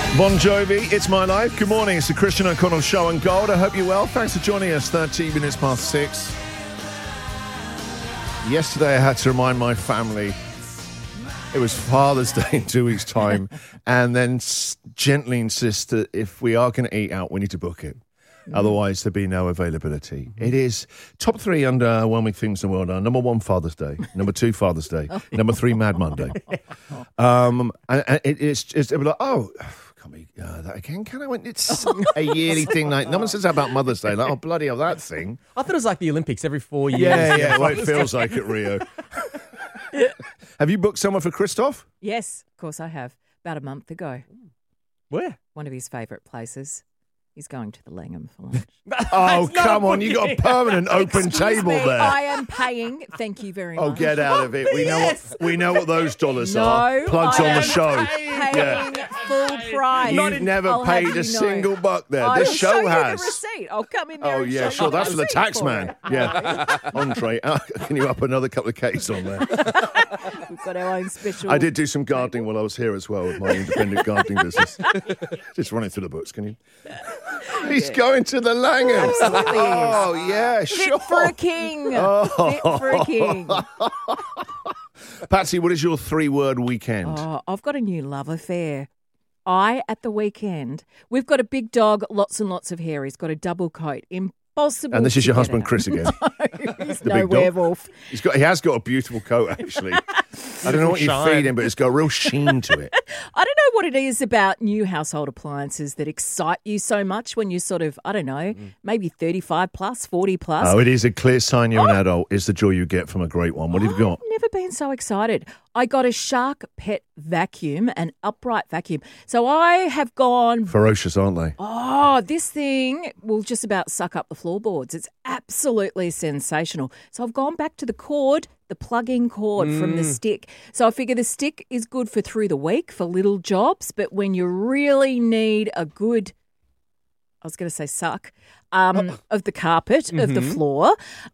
Bon Jovi, It's My Life. Good morning, it's the Christian O'Connell Show on Gold. I hope you're well. Thanks for joining us, 13 minutes past 6. Yesterday I had to remind my family it was Father's Day in 2 weeks' time, and then gently insist that if we are going to eat out, we need to book it. Otherwise, there'd be no availability. It is top 3 underwhelming things in the world are number 1, Father's Day. Number 2, Father's Day. Number 3, Mad Monday. And it's like, oh, can't be that again, can I? It's a yearly thing. Like, no one says that about Mother's Day. Like, oh, bloody hell, that thing. I thought it was like the Olympics every 4 years. Yeah, well, it feels like at Rio. Have you booked someone for Christoph? Yes, of course I have. About a month ago. Where? One of his favourite places. He's going to the Langham for lunch. Oh, come on. You got a permanent open table there. I am paying. Thank you very much. Oh, get out of it. We know what those dollars are. No, Plugs on the show. Paying full price. You've never paid a single buck there. This show has. The receipt. I'll come in there. Oh, and yeah, show sure. you That's for the receipt tax for man. it. Yeah. Entree. Can you up another couple of Ks on there? We've got our own special. I did do some gardening while I was here as well with my independent gardening business. Just running through the books, can you? He's going to the Langham. Absolutely. Oh, yeah, sure. Fit for a king. Oh. Fit for a king. Patsy, what is your 3-word weekend? Oh, I've got a new love affair. At the weekend, we've got a big dog, lots and lots of hair. He's got a double coat. Impossible. And this is your to get husband, out. Chris, again. No, he's The no big dog. werewolf. He has got a beautiful coat, actually. I don't know what you feed him, but it's got a real sheen to it. I don't know what it is about new household appliances that excite you so much when you're sort of, I don't know, maybe 35 plus, 40 plus. Oh, it is a clear sign you're an adult, is the joy you get from a great one. What have you got? I've never been so excited. I got a Shark Pet vacuum, an upright vacuum. So I have gone, Ferocious, aren't they? oh, this thing will just about suck up the floorboards. It's absolutely sensational. So I've gone back to the cord, the plug-in cord from the stick. So I figure the stick is good for through the week for little jobs, but when you really need a good, I was going to say suck, of the carpet, of the floor,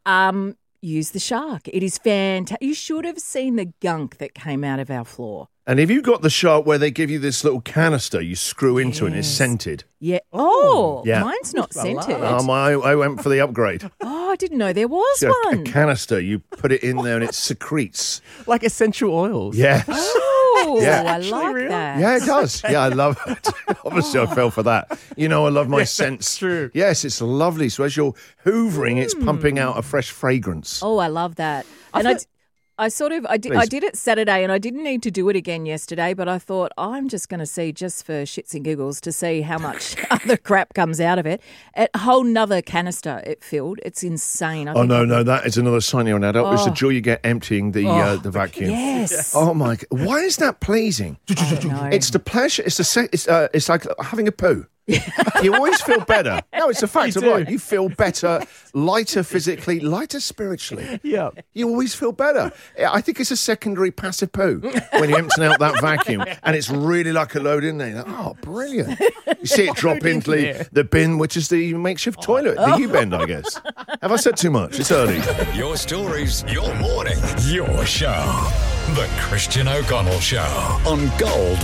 use the Shark. It is fantastic. You should have seen the gunk that came out of our floor. And have you got the Shark where they give you this little canister you screw into and it's scented? Yeah. Oh, Yeah. mine's not scented. I went for the upgrade. Oh, I didn't know there was A one. canister, you put it in there and it secretes. Like essential oils. Yes. Oh, Yeah. I like that. Yeah, it does. Yeah, I love it. Obviously, I fell for that. You know, I love my scents. true. Yes, it's lovely. So as you're hoovering, it's pumping out a fresh fragrance. Oh, I love that. And I did it Saturday and I didn't need to do it again yesterday, but I thought I'm just going to see just for shits and giggles to see how much other crap comes out of it. A whole nother canister it filled. It's insane. Oh, no, that is another sign you're an adult. It's the joy you get emptying the vacuum. Yes. Oh, my God. Why is that pleasing? I don't know. It's the pleasure. It's like having a poo. You always feel better. No, it's a fact of life. You feel better, lighter physically, lighter spiritually. Yeah. You always feel better. I think it's a secondary passive poo when you're emptying out that vacuum and it's really like a load in there. You're like, oh, brilliant. You see it drop into the bin, which is the makeshift toilet, the U-bend, I guess. Have I said too much? It's early. Your stories, your morning, your show. The Christian O'Connell Show on Gold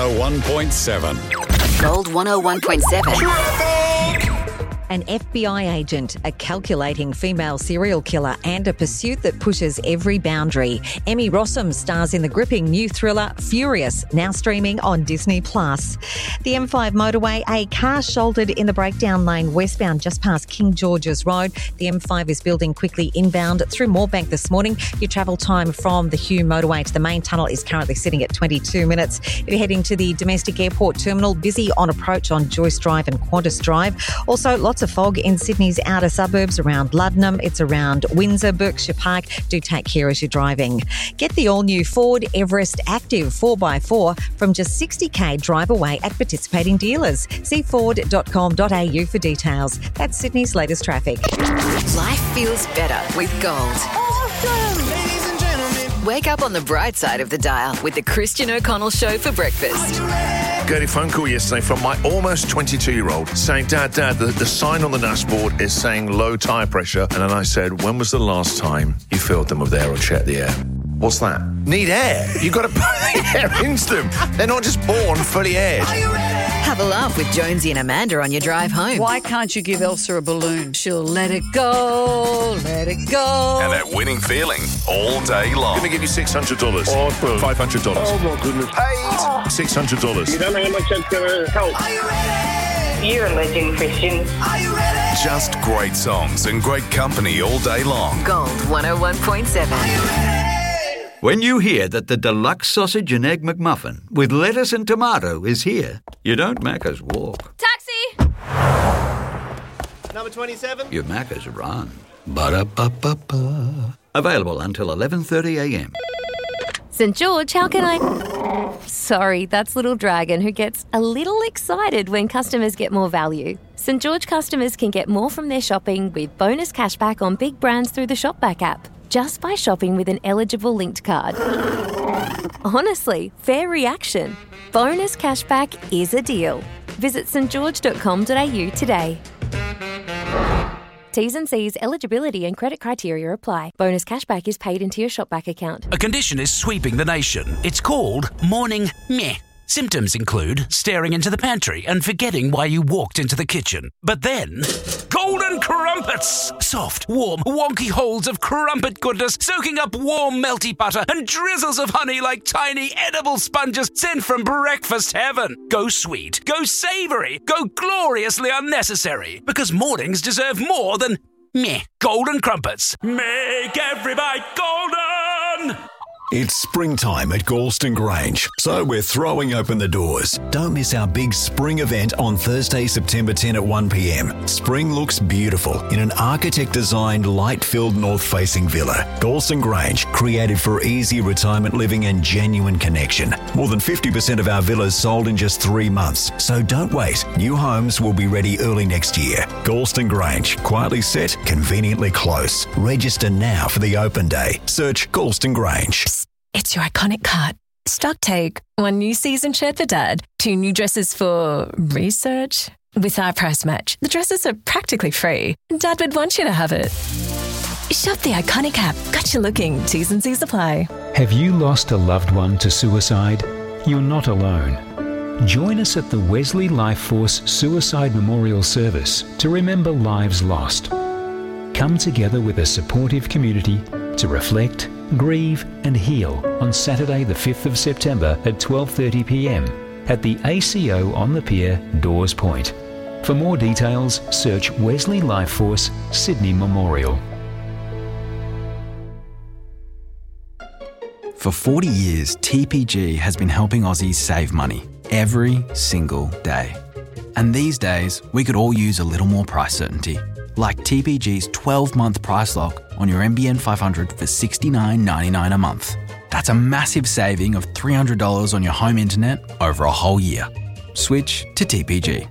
101.7. Gold 101.7. An FBI agent, a calculating female serial killer, and a pursuit that pushes every boundary. Emmy Rossum stars in the gripping new thriller Furious, now streaming on Disney+. The M5 motorway, a car shouldered in the breakdown lane westbound just past King George's Road. The M5 is building quickly inbound through Moorebank this morning. Your travel time from the Hume motorway to the main tunnel is currently sitting at 22 minutes. If you're heading to the domestic airport terminal, busy on approach on Joyce Drive and Qantas Drive. Also, lots of fog in Sydney's outer suburbs around Luddenham. It's around Windsor, Berkshire Park. Do take care as you're driving. Get the all-new Ford Everest Active 4x4 from just $60,000 drive away at participating dealers. See ford.com.au for details. That's Sydney's latest traffic. Life feels better with Gold. Wake up on the bright side of the dial with the Christian O'Connell Show for breakfast. Got a phone call yesterday from my almost 22-year-old saying, Dad, the sign on the dashboard is saying low tyre pressure. And then I said, when was the last time you filled them with air or checked the air? What's that? Need air. You've got to put the air into them. They're not just born fully aired. Have a laugh with Jonesy and Amanda on your drive home. Why can't you give Elsa a balloon? She'll let it go, let it go. And that winning feeling all day long. I'm going to give you $600. Awesome. $500. Oh, my goodness. Paid $600. You don't know how much that's going to help. Are you ready? You're a legend, Christian. Are you ready? Just great songs and great company all day long. Gold 101.7. Are you ready? When you hear that the deluxe sausage and egg McMuffin with lettuce and tomato is here, you don't Macca's walk. Taxi! Number 27. You Macca's run. Ba-da-ba-ba-ba. Available until 11:30am. St. George, how can I... Sorry, that's Little Dragon, who gets a little excited when customers get more value. St. George customers can get more from their shopping with bonus cashback on big brands through the Shopback app, just by shopping with an eligible linked card. Honestly, fair reaction. Bonus cashback is a deal. Visit stgeorge.com.au today. T's and C's, eligibility and credit criteria apply. Bonus cashback is paid into your Shopback account. A condition is sweeping the nation. It's called morning meh. Symptoms include staring into the pantry and forgetting why you walked into the kitchen. But then, golden crumpets! Soft, warm, wonky holes of crumpet goodness soaking up warm, melty butter and drizzles of honey like tiny edible sponges sent from breakfast heaven. Go sweet, go savoury, go gloriously unnecessary. Because mornings deserve more than meh. Golden crumpets. Make every bite golden! It's springtime at Galston Grange, so we're throwing open the doors. Don't miss our big spring event on Thursday, September 10 at 1pm. Spring looks beautiful in an architect-designed, light-filled north-facing villa. Galston Grange, created for easy retirement living and genuine connection. More than 50% of our villas sold in just 3 months, so don't wait. New homes will be ready early next year. Galston Grange, quietly set, conveniently close. Register now for the open day. Search Galston Grange. It's your iconic cart. Stock take. 1 new season shirt for Dad. 2 new dresses for research. With our price match, the dresses are practically free. Dad would want you to have it. Shop the iconic app. Got you looking. T's and C's apply. Have you lost a loved one to suicide? You're not alone. Join us at the Wesley Life Force Suicide Memorial Service to remember lives lost. Come together with a supportive community to reflect, grieve and heal on Saturday the 5th of September at 12:30pm at the ACO on the Pier, Dawes Point. For more details, search Wesley Life Force Sydney Memorial. For 40 years, TPG has been helping Aussies save money every single day. And these days, we could all use a little more price certainty. Like TPG's 12-month price lock on your NBN 500 for $69.99 a month. That's a massive saving of $300 on your home internet over a whole year. Switch to TPG.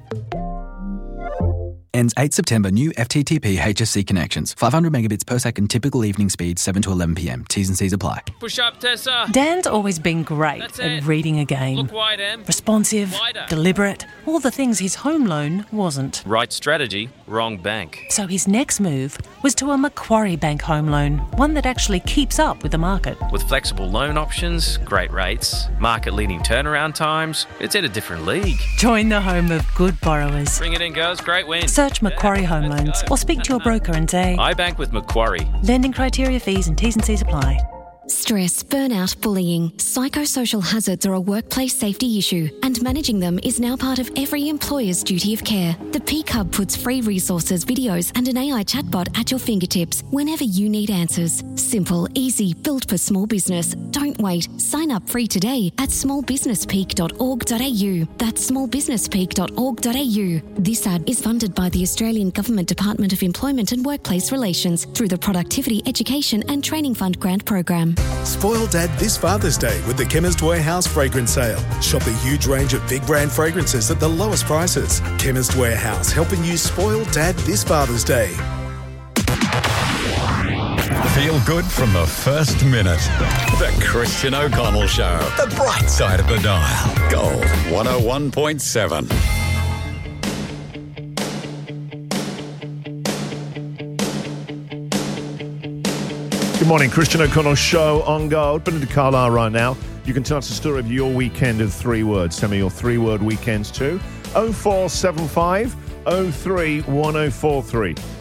Ends 8 September. New FTTP HSC connections. 500 megabits per second. Typical evening speed 7 to 11 p.m. T's and C's apply. Push up, Tessa. Dan's always been great at reading a game. Look wide, Em. Responsive, Wider. deliberate, all the things his home loan wasn't. Right strategy, wrong bank. So his next move was to a Macquarie Bank home loan, one that actually keeps up with the market. With flexible loan options, great rates, market-leading turnaround times, it's in a different league. Join the home of good borrowers. Bring it in, girls. Great win. Search Macquarie Home Loans or speak to your broker and say, I bank with Macquarie. Lending criteria, fees and T's and C's apply. Stress, burnout, bullying, psychosocial hazards are a workplace safety issue, and managing them is now part of every employer's duty of care. The Peak Hub puts free resources, videos and an AI chatbot at your fingertips whenever you need answers. Simple, easy, built for small business. Don't wait. Sign up free today at smallbusinesspeak.org.au. That's smallbusinesspeak.org.au. This ad is funded by the Australian Government Department of Employment and Workplace Relations through the Productivity, Education and Training Fund grant program. Spoil Dad this Father's Day with the Chemist Warehouse fragrance sale. Shop a huge range of big brand fragrances at the lowest prices. Chemist Warehouse, helping you spoil Dad this Father's Day. Feel good from the first minute. The Christian O'Connell Show. The bright side of the dial. Gold 101.7. Good morning, Christian O'Connell Show on Gold. Benedict Carlisle right now. You can tell us the story of your weekend in 3 words. Send me your 3-word weekends too. 0475 03 1043.